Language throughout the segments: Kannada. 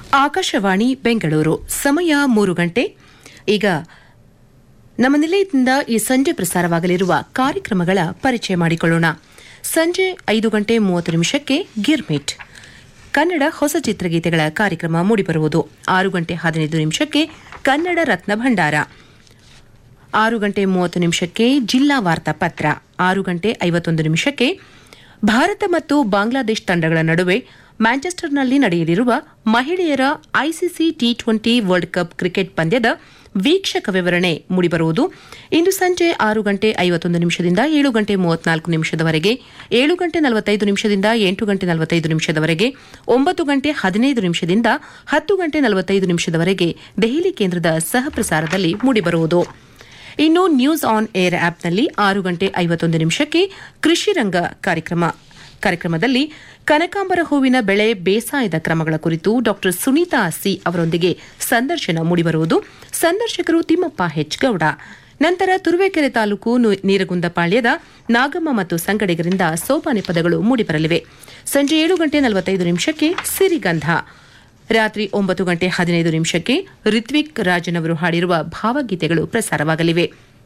ಆಕಾಶವಾಣಿ ಬೆಂಗಳೂರು ಸಮಯ 3 ಗಂಟೆ. ಈಗ ನಮ್ಮ ನಿಲಯದಿಂದ ಈ ಸಂಜೆ ಪ್ರಸಾರವಾಗಲಿರುವ ಕಾರ್ಯಕ್ರಮಗಳ ಪರಿಚಯ ಮಾಡಿಕೊಳ್ಳೋಣ. ಸಂಜೆ 5 ಗಂಟೆ 30 ನಿಮಿಷಕ್ಕೆ ಗಿರ್ಮಿಟ್ ಕನ್ನಡ ಹೊಸ ಚಿತ್ರಗೀತೆಗಳ ಕಾರ್ಯಕ್ರಮ ಮೂಡಿಬರುವುದು. 6 ಗಂಟೆ 15 ನಿಮಿಷಕ್ಕೆ ಕನ್ನಡ ರತ್ನ ಭಂಡಾರ. 6 ಗಂಟೆ 30 ನಿಮಿಷಕ್ಕೆ ಜಿಲ್ಲಾ ವಾರ್ತಾ ಪತ್ರ. 6 ಗಂಟೆ 51 ನಿಮಿಷಕ್ಕೆ ಭಾರತ ಮತ್ತು ಬಾಂಗ್ಲಾದೇಶ ತಂಡಗಳ ನಡುವೆ ಮ್ಯಾಂಚೆಸ್ಟರ್ನಲ್ಲಿ ನಡೆಯಲಿರುವ ಮಹಿಳೆಯರ ICC T20 world cup cricket ಪಂದ್ಯದ ವೀಕ್ಷಕ ವಿವರಣೆ ಮೂಡಿಬರುವುದು. ಇಂದು ಸಂಜೆ 6 ಗಂಟೆ 51 ನಿಮಿಷದಿಂದ 7 ಗಂಟೆ 34 ನಿಮಿಷದವರೆಗೆ, 7 ಗಂಟೆ 45 ನಿಮಿಷದಿಂದ 8 ಗಂಟೆ 45 ನಿಮಿಷದವರೆಗೆ, 9 ಗಂಟೆ 15 ನಿಮಿಷದಿಂದ 10 ಗಂಟೆ 45 ನಿಮಿಷದವರೆಗೆ ದೆಹಲಿ ಕೇಂದ್ರದ ಸಹಪ್ರಸಾರದಲ್ಲಿ ಮೂಡಿಬರುವುದು. ಇನ್ನು ನ್ಯೂಸ್ ಆನ್ ಏರ್ ಆಪ್ನಲ್ಲಿ 6 ಗಂಟೆ 51 ನಿಮಿಷಕ್ಕೆ ಕೃಷಿ ರಂಗ ಕಾರ್ಯಕ್ರಮದಲ್ಲಿ ಕನಕಾಂಬರ ಹೂವಿನ ಬೆಳೆ ಬೇಸಾಯದ ಕ್ರಮಗಳ ಕುರಿತು ಡಾ ಸುನೀತಾ ಸಿ ಅವರೊಂದಿಗೆ ಸಂದರ್ಶನ ಮೂಡಿಬರುವುದು. ಸಂದರ್ಶಕರು ತಿಮ್ಮಪ್ಪ ಹೆಚ್ ಗೌಡ. ನಂತರ ತುರುವೇಕೆರೆ ತಾಲೂಕು ನೀರಗುಂದಪಾಳ್ಯದ ನಾಗಮ್ಮ ಮತ್ತು ಸಂಗಡಿಗರಿಂದ ಸೋಪಾನೆ ಪದಗಳು ಮೂಡಿಬರಲಿವೆ. ಸಂಜೆ 7 ಗಂಟೆ 45 ನಿಮಿಷಕ್ಕೆ ಸಿರಿಗಂಧ. ರಾತ್ರಿ 9 ಗಂಟೆ 15 ನಿಮಿಷಕ್ಕೆ ರಿತ್ವಿಕ್ ರಾಜನ್ ಅವರು ಹಾಡಿರುವ ಭಾವಗೀತೆಗಳು ಪ್ರಸಾರವಾಗಲಿವೆ.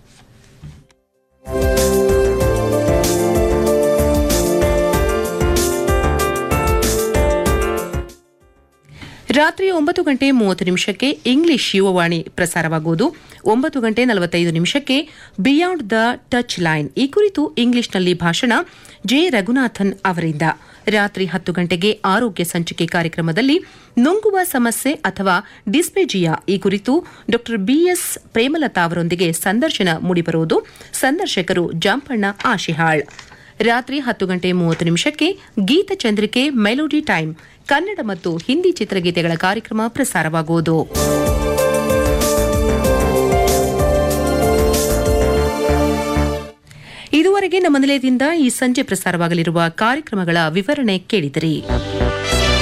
ರಾತ್ರಿ 9 ಗಂಟೆ 30 ನಿಮಿಷಕ್ಕೆ ಇಂಗ್ಲಿಷ್ ಯುವವಾಣಿ ಪ್ರಸಾರವಾಗುವುದು. 9 ಗಂಟೆ 45 ನಿಮಿಷಕ್ಕೆ ಬಿಯಾಂಡ್ ದ ಟಚ್ ಲೈನ್, ಈ ಕುರಿತು ಇಂಗ್ಲಿಷ್ನಲ್ಲಿ ಭಾಷಣ ಜೆ ರಘುನಾಥನ್ ಅವರಿಂದ. ರಾತ್ರಿ 10 ಗಂಟೆಗೆ ಆರೋಗ್ಯ ಸಂಚಿಕೆ ಕಾರ್ಯಕ್ರಮದಲ್ಲಿ ನುಂಗುವ ಸಮಸ್ಯೆ ಅಥವಾ ಡಿಸ್ಪೆಜಿಯಾ, ಈ ಕುರಿತು ಡಾ ಬಿಎಸ್ ಪ್ರೇಮಲತಾ ಅವರೊಂದಿಗೆ ಸಂದರ್ಶನ ಮೂಡಿಬರುವುದು. ಸಂದರ್ಶಕರು ಜಾಂಪಣ್ಣ ಆಶಿಹಾಳ್. ರಾತ್ರಿ 10 ಗಂಟೆ 30 ನಿಮಿಷಕ್ಕೆ ಗೀತಚಂದ್ರಿಕೆ ಮೆಲೋಡಿ ಟೈಮ್, ಕನ್ನಡ ಮತ್ತು ಹಿಂದಿ ಚಿತ್ರಗೀತೆಗಳ ಕಾರ್ಯಕ್ರಮ ಪ್ರಸಾರವಾಗುವುದು. ಇದುವರೆಗೆ ನಮ್ಮ ನಿಲಯದಿಂದ ಈ ಸಂಜೆ ಪ್ರಸಾರವಾಗಲಿರುವ ಕಾರ್ಯಕ್ರಮಗಳ ವಿವರಣೆ ಕೇಳಿದಿರಿ.